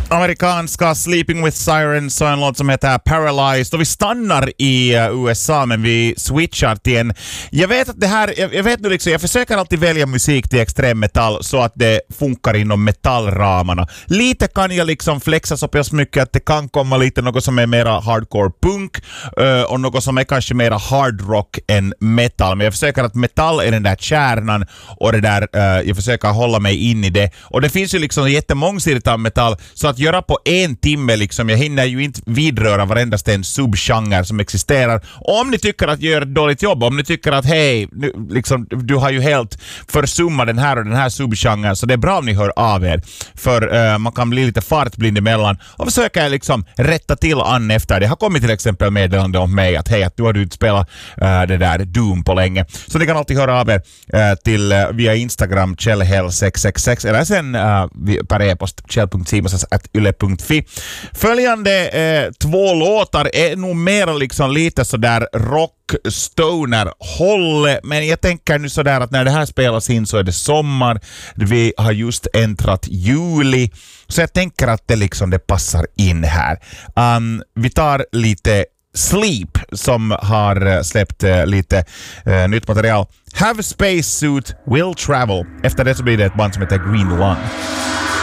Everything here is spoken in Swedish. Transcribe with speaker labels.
Speaker 1: Amerikanska Sleeping with Sirens och en låt som heter Paralyzed. Och vi stannar i USA, men vi switchar till en... Jag vet att det här... Jag vet nu liksom, jag försöker alltid välja musik till extremmetall så att det funkar inom metallramarna. Lite kan jag liksom flexa så pass mycket att det kan komma lite något som är mera hardcore punk och något som är kanske mera hard rock än metal. Men jag försöker att metall är den där kärnan och det där, jag försöker hålla mig in i det. Och det finns ju liksom jättemångsidigt av metall, så att göra på en timme liksom, jag hinner ju inte vidröra varendast en subgenre som existerar. Och om ni tycker att jag gör ett dåligt jobb, om ni tycker att hej, liksom, du har ju helt försummat den här och den här subgenren, så det är bra om ni hör av er, för man kan bli lite fartblind emellan, och försöka liksom rätta till an efter. Det har kommit till exempel meddelande om mig att hej, att du har inte spelat det där Doom på länge, så ni kan alltid höra av er till via Instagram kjellhell666 eller sen per e-post kjell.simonsas@yle.fi. Följande två låtar är nog mer liksom lite sådär rock stoner håll, men jag tänker nu sådär att när det här spelas in så är det sommar, vi har just äntrat juli, så jag tänker att det liksom det passar in här. Vi tar lite Sleep som har släppt lite nytt material. Have Space Suit Will Travel. Efter det så blir det ett band som heter Green Lung.